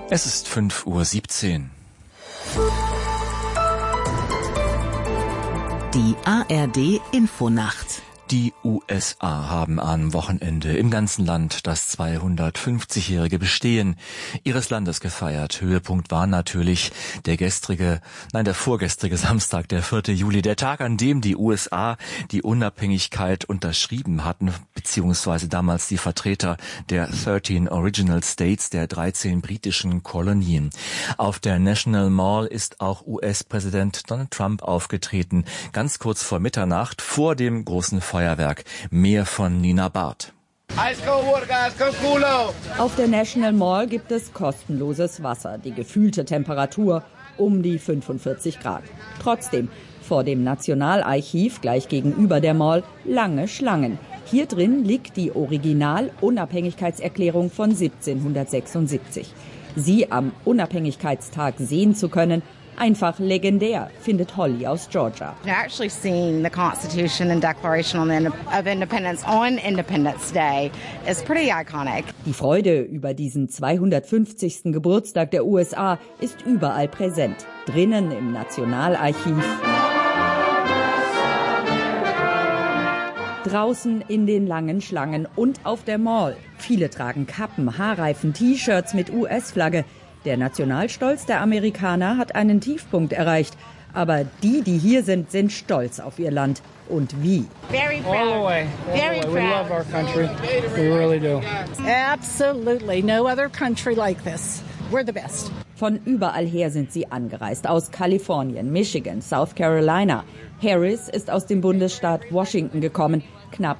Es ist 5:17 Uhr. Die ARD Infonacht. Die USA haben am Wochenende im ganzen Land das 250-jährige Bestehen ihres Landes gefeiert. Höhepunkt war natürlich der vorgestrige Samstag, der 4. Juli, der Tag, an dem die USA die Unabhängigkeit unterschrieben hatten, beziehungsweise damals die Vertreter der 13 Original States, der 13 britischen Kolonien. Auf der National Mall ist auch US-Präsident Donald Trump aufgetreten, ganz kurz vor Mitternacht, vor dem großen Feuerwerk. Mehr von Nina Barth. Auf der National Mall gibt es kostenloses Wasser, die gefühlte Temperatur um die 45 Grad. Trotzdem, vor dem Nationalarchiv gleich gegenüber der Mall lange Schlangen. Hier drin liegt die Original-Unabhängigkeitserklärung von 1776. Sie am Unabhängigkeitstag sehen zu können, einfach legendär, findet Holly aus Georgia. Actually seeing the Constitution and Declaration of Independence on Independence Day is pretty iconic. Die Freude über diesen 250. Geburtstag der USA ist überall präsent. Drinnen im Nationalarchiv, draußen in den langen Schlangen und auf der Mall. Viele tragen Kappen, Haarreifen, T-Shirts mit US-Flagge. Der Nationalstolz der Amerikaner hat einen Tiefpunkt erreicht. Aber die hier sind, sind stolz auf ihr Land. Und wie? Very proud. All the way. Very proud. We love our country. We really do. Absolutely. No other country like this. We're the best. Von überall her sind sie angereist. Aus Kalifornien, Michigan, South Carolina. Harris ist aus dem Bundesstaat Washington gekommen, knapp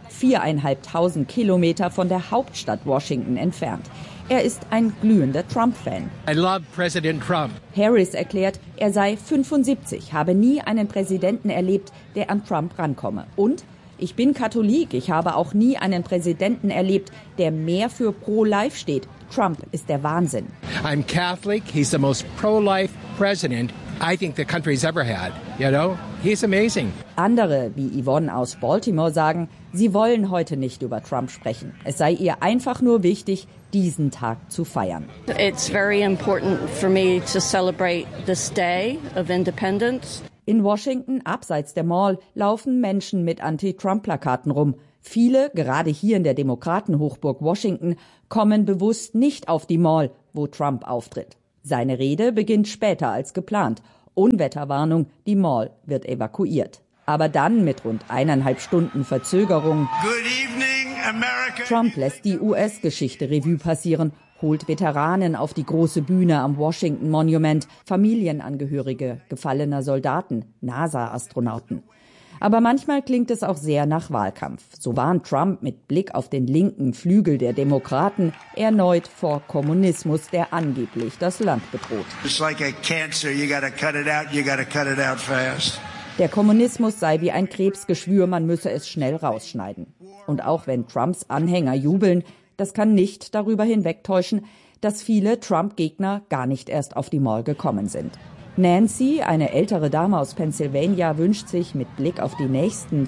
4.500 Kilometer von der Hauptstadt Washington entfernt. Er ist ein glühender Trump-Fan. I love President Trump. Harris erklärt, er sei 75, habe nie einen Präsidenten erlebt, der an Trump rankomme. Und ich bin Katholik, ich habe auch nie einen Präsidenten erlebt, der mehr für Pro-Life steht. Trump ist der Wahnsinn. I'm Catholic. He's the most pro-life president I think the country's ever had. You know, he's amazing. Andere, wie Yvonne aus Baltimore, sagen, sie wollen heute nicht über Trump sprechen. Es sei ihr einfach nur wichtig, diesen Tag zu feiern. It's very important for me to celebrate this day of independence. In Washington, abseits der Mall, laufen Menschen mit Anti-Trump-Plakaten rum. Viele, gerade hier in der Demokratenhochburg Washington, kommen bewusst nicht auf die Mall, wo Trump auftritt. Seine Rede beginnt später als geplant. Unwetterwarnung, die Mall wird evakuiert. Aber dann mit rund 1,5 Stunden Verzögerung. Good evening, America. Trump lässt die US-Geschichte Revue passieren, holt Veteranen auf die große Bühne am Washington Monument, Familienangehörige gefallener Soldaten, NASA-Astronauten. Aber manchmal klingt es auch sehr nach Wahlkampf. So warnt Trump mit Blick auf den linken Flügel der Demokraten erneut vor Kommunismus, der angeblich das Land bedroht. It's like a cancer, you gotta cut it out, you gotta cut it out fast. Der Kommunismus sei wie ein Krebsgeschwür, man müsse es schnell rausschneiden. Und auch wenn Trumps Anhänger jubeln, das kann nicht darüber hinwegtäuschen, dass viele Trump-Gegner gar nicht erst auf die Mall gekommen sind. Nancy, eine ältere Dame aus Pennsylvania, wünscht sich mit Blick auf die nächsten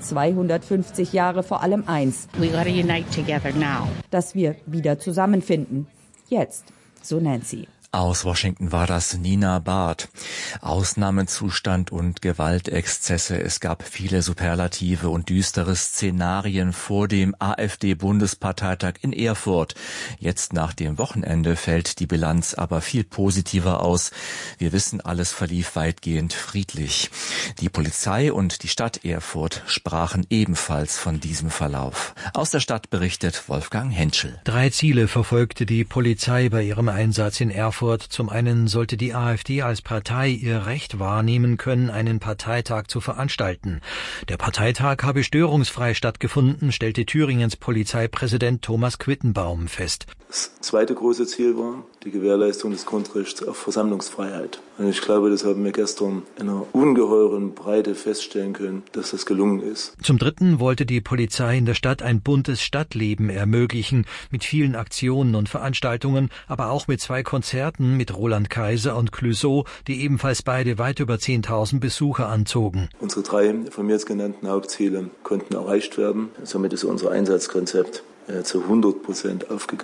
250 Jahre vor allem eins: We gotta unite together now. Dass wir wieder zusammenfinden. Jetzt, so Nancy. Aus Washington war das Nina Barth. Ausnahmezustand und Gewaltexzesse. Es gab viele Superlative und düstere Szenarien vor dem AfD-Bundesparteitag in Erfurt. Jetzt nach dem Wochenende fällt die Bilanz aber viel positiver aus. Wir wissen, alles verlief weitgehend friedlich. Die Polizei und die Stadt Erfurt sprachen ebenfalls von diesem Verlauf. Aus der Stadt berichtet Wolfgang Henschel. 3 Ziele verfolgte die Polizei bei ihrem Einsatz in Erfurt. Zum einen sollte die AfD als Partei ihr Recht wahrnehmen können, einen Parteitag zu veranstalten. Der Parteitag habe störungsfrei stattgefunden, stellte Thüringens Polizeipräsident Thomas Quittenbaum fest. Das zweite große Ziel war die Gewährleistung des Grundrechts auf Versammlungsfreiheit. Und ich glaube, das haben wir gestern in einer ungeheuren Breite feststellen können, dass das gelungen ist. Zum dritten wollte die Polizei in der Stadt ein buntes Stadtleben ermöglichen, mit vielen Aktionen und Veranstaltungen, aber auch mit 2 Konzerten mit Roland Kaiser und Clouseau, die ebenfalls beide weit über 10.000 Besucher anzogen. Unsere 3 von mir jetzt genannten Hauptziele konnten erreicht werden. Somit ist unser Einsatzkonzept zu 100% aufgegangen.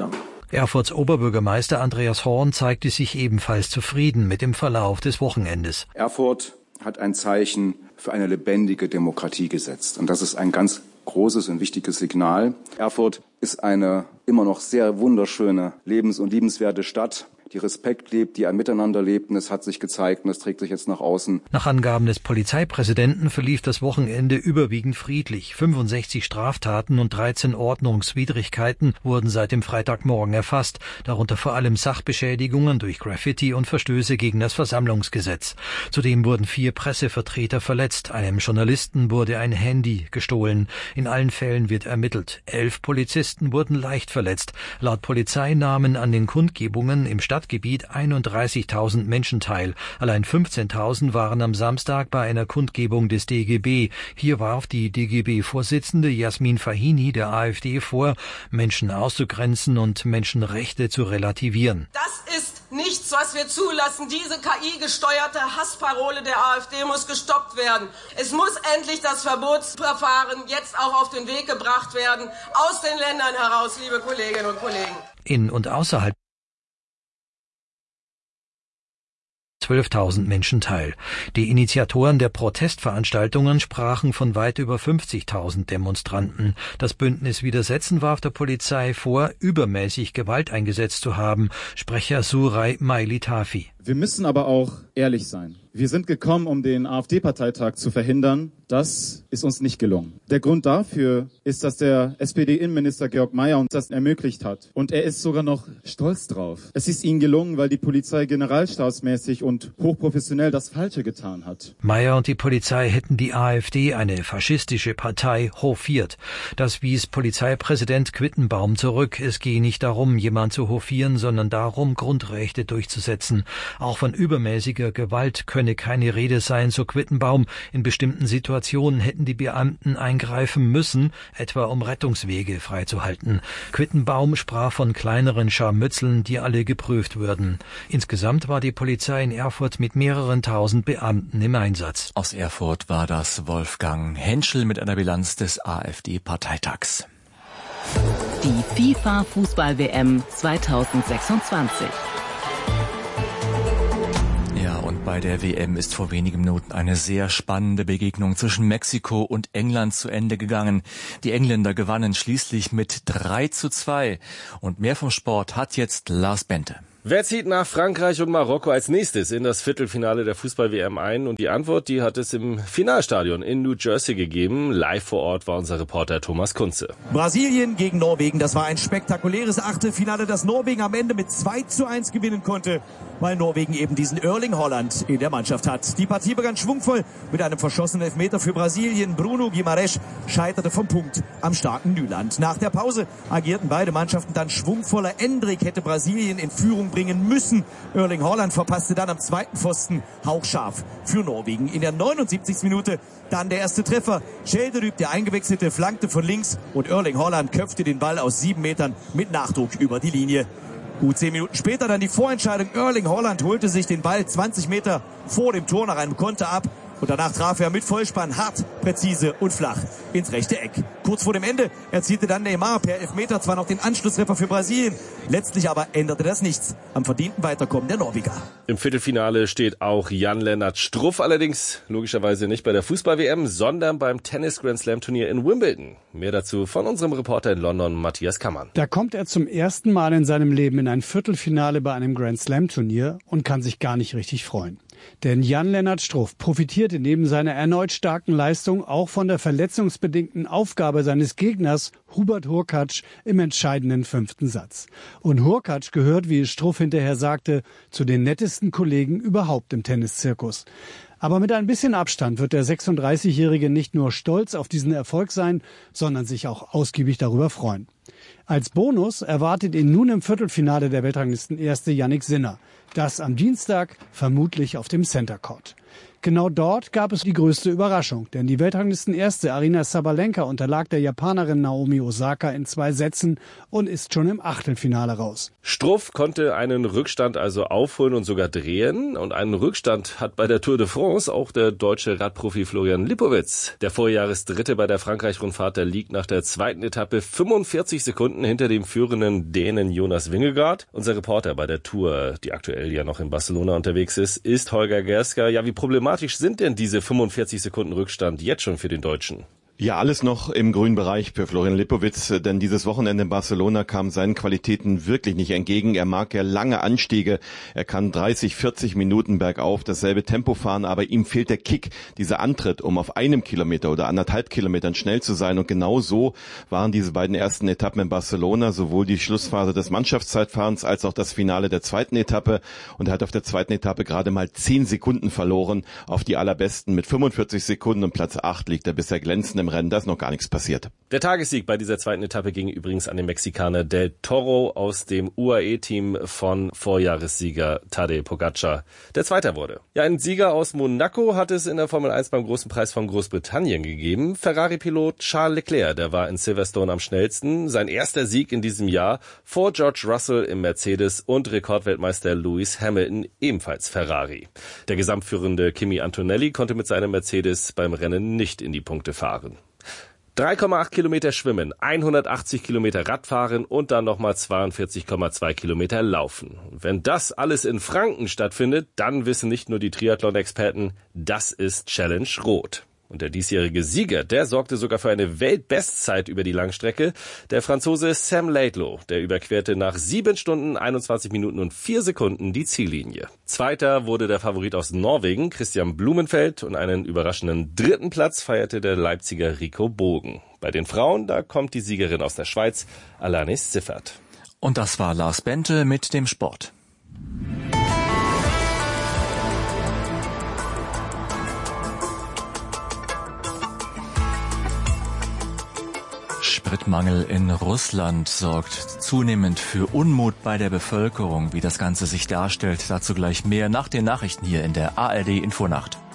Erfurts Oberbürgermeister Andreas Horn zeigte sich ebenfalls zufrieden mit dem Verlauf des Wochenendes. Erfurt hat ein Zeichen für eine lebendige Demokratie gesetzt. Und das ist ein ganz großes und wichtiges Signal. Erfurt ist eine immer noch sehr wunderschöne, lebens- und liebenswerte Stadt, die Respekt lebt, die ein Miteinander lebt. Und es hat sich gezeigt und es trägt sich jetzt nach außen. Nach Angaben des Polizeipräsidenten verlief das Wochenende überwiegend friedlich. 65 Straftaten und 13 Ordnungswidrigkeiten wurden seit dem Freitagmorgen erfasst, darunter vor allem Sachbeschädigungen durch Graffiti und Verstöße gegen das Versammlungsgesetz. Zudem wurden 4 Pressevertreter verletzt. Einem Journalisten wurde ein Handy gestohlen. In allen Fällen wird ermittelt. 11 Polizisten wurden leicht verletzt. Laut Polizei nahmen an den Kundgebungen im Stadtgebiet 31.000 Menschen teil. Allein 15.000 waren am Samstag bei einer Kundgebung des DGB. Hier warf die DGB-Vorsitzende Jasmin Fahini der AfD vor, Menschen auszugrenzen und Menschenrechte zu relativieren. Das ist nichts, was wir zulassen. Diese KI-gesteuerte Hassparole der AfD muss gestoppt werden. Es muss endlich das Verbotsverfahren jetzt auch auf den Weg gebracht werden, aus den Ländern heraus, liebe Kolleginnen und Kollegen. In und außerhalb 12.000 Menschen teil. Die Initiatoren der Protestveranstaltungen sprachen von weit über 50.000 Demonstranten. Das Bündnis Widersetzen warf der Polizei vor, übermäßig Gewalt eingesetzt zu haben. Sprecher Suray Mailitafi. Wir müssen aber auch ehrlich sein. Wir sind gekommen, um den AfD-Parteitag zu verhindern. Das ist uns nicht gelungen. Der Grund dafür ist, dass der SPD-Innenminister Georg Mayer uns das ermöglicht hat. Und er ist sogar noch stolz drauf. Es ist ihnen gelungen, weil die Polizei generalstabsmäßig und hochprofessionell das Falsche getan hat. Mayer und die Polizei hätten die AfD, eine faschistische Partei, hofiert. Das wies Polizeipräsident Quittenbaum zurück. Es gehe nicht darum, jemand zu hofieren, sondern darum, Grundrechte durchzusetzen. Auch von übermäßiger Gewalt könne keine Rede sein, so Quittenbaum. In bestimmten Situationen hätten die Beamten eingreifen müssen, etwa um Rettungswege freizuhalten. Quittenbaum sprach von kleineren Scharmützeln, die alle geprüft würden. Insgesamt war die Polizei in Erfurt mit mehreren tausend Beamten im Einsatz. Aus Erfurt war das Wolfgang Henschel mit einer Bilanz des AfD-Parteitags. Die FIFA-Fußball-WM 2026. Und bei der WM ist vor wenigen Minuten eine sehr spannende Begegnung zwischen Mexiko und England zu Ende gegangen. Die Engländer gewannen schließlich mit 3:2. Und mehr vom Sport hat jetzt Lars Bente. Wer zieht nach Frankreich und Marokko als nächstes in das Viertelfinale der Fußball-WM ein? Und die Antwort, die hat es im Finalstadion in New Jersey gegeben. Live vor Ort war unser Reporter Thomas Kunze. Brasilien gegen Norwegen, das war ein spektakuläres Achtelfinale, das Norwegen am Ende mit 2:1 gewinnen konnte, weil Norwegen eben diesen Erling Haaland in der Mannschaft hat. Die Partie begann schwungvoll mit einem verschossenen Elfmeter für Brasilien. Bruno Guimarães scheiterte vom Punkt am starken Nyland. Nach der Pause agierten beide Mannschaften dann schwungvoller. Endrick hätte Brasilien in Führung bringen müssen. Erling Haaland verpasste dann am zweiten Pfosten hauchscharf für Norwegen. In der 79. Minute dann der erste Treffer. Schjelderup, der Eingewechselte, flankte von links und Erling Haaland köpfte den Ball aus 7 Metern mit Nachdruck über die Linie. Gut 10 Minuten später dann die Vorentscheidung. Erling Haaland holte sich den Ball 20 Meter vor dem Tor nach einem Konter ab. Und danach traf er mit Vollspann hart, präzise und flach ins rechte Eck. Kurz vor dem Ende erzielte dann Neymar per Elfmeter zwar noch den Anschlusstreffer für Brasilien, letztlich aber änderte das nichts am verdienten Weiterkommen der Norweger. Im Viertelfinale steht auch Jan-Lennart Struff, allerdings logischerweise nicht bei der Fußball-WM, sondern beim Tennis-Grand-Slam-Turnier in Wimbledon. Mehr dazu von unserem Reporter in London, Matthias Kammann. Da kommt er zum ersten Mal in seinem Leben in ein Viertelfinale bei einem Grand-Slam-Turnier und kann sich gar nicht richtig freuen. Denn Jan-Lennart Struff profitierte neben seiner erneut starken Leistung auch von der verletzungsbedingten Aufgabe seines Gegners Hubert Hurkacz im entscheidenden 5. Satz. Und Hurkacz gehört, wie Struff hinterher sagte, zu den nettesten Kollegen überhaupt im Tenniszirkus. Aber mit ein bisschen Abstand wird der 36-Jährige nicht nur stolz auf diesen Erfolg sein, sondern sich auch ausgiebig darüber freuen. Als Bonus erwartet ihn nun im Viertelfinale der Weltranglistenerste Jannik Sinner. Das am Dienstag vermutlich auf dem Center Court. Genau dort gab es die größte Überraschung, denn die Weltranglistenerste Aryna Sabalenka unterlag der Japanerin Naomi Osaka in 2 Sätzen und ist schon im Achtelfinale raus. Struff konnte einen Rückstand also aufholen und sogar drehen. Und einen Rückstand hat bei der Tour de France auch der deutsche Radprofi Florian Lipowitz. Der Vorjahresdritte bei der Frankreich-Rundfahrt, der liegt nach der zweiten Etappe 45 Sekunden hinter dem führenden Dänen Jonas Vingegaard. Unser Reporter bei der Tour, die aktuell ja noch in Barcelona unterwegs ist Holger Gersker. Ja, wie problematisch sind denn diese 45 Sekunden Rückstand jetzt schon für den Deutschen? Ja, alles noch im grünen Bereich für Florian Lipowitz, denn dieses Wochenende in Barcelona kam seinen Qualitäten wirklich nicht entgegen. Er mag ja lange Anstiege, er kann 30, 40 Minuten bergauf dasselbe Tempo fahren, aber ihm fehlt der Kick, dieser Antritt, um auf 1 Kilometer oder 1,5 Kilometern schnell zu sein. Und genau so waren diese beiden ersten Etappen in Barcelona, sowohl die Schlussphase des Mannschaftszeitfahrens als auch das Finale der zweiten Etappe. Und er hat auf der zweiten Etappe gerade mal 10 Sekunden verloren auf die allerbesten. Mit 45 Sekunden und Platz 8 liegt er bisher glänzend im Rennen, da ist noch gar nichts passiert. Der Tagessieg bei dieser zweiten Etappe ging übrigens an den Mexikaner Del Toro aus dem UAE-Team von Vorjahressieger Tadej Pogačar, der Zweiter wurde. Ja, einen Sieger aus Monaco hat es in der Formel 1 beim Großen Preis von Großbritannien gegeben. Ferrari-Pilot Charles Leclerc, der war in Silverstone am schnellsten. Sein erster Sieg in diesem Jahr vor George Russell im Mercedes und Rekordweltmeister Lewis Hamilton, ebenfalls Ferrari. Der gesamtführende Kimi Antonelli konnte mit seinem Mercedes beim Rennen nicht in die Punkte fahren. 3,8 Kilometer schwimmen, 180 Kilometer Radfahren und dann nochmal 42,2 Kilometer laufen. Und wenn das alles in Franken stattfindet, dann wissen nicht nur die Triathlon-Experten, das ist Challenge Rot. Und der diesjährige Sieger, der sorgte sogar für eine Weltbestzeit über die Langstrecke. Der Franzose Sam Laidlow, der überquerte nach 7 Stunden, 21 Minuten und 4 Sekunden die Ziellinie. Zweiter wurde der Favorit aus Norwegen, Christian Blumenfeld, und einen überraschenden 3. Platz feierte der Leipziger Rico Bogen. Bei den Frauen, da kommt die Siegerin aus der Schweiz, Alanis Siffert. Und das war Lars Bente mit dem Sport. Spritmangel in Russland sorgt zunehmend für Unmut bei der Bevölkerung. Wie das Ganze sich darstellt, dazu gleich mehr nach den Nachrichten hier in der ARD Infonacht.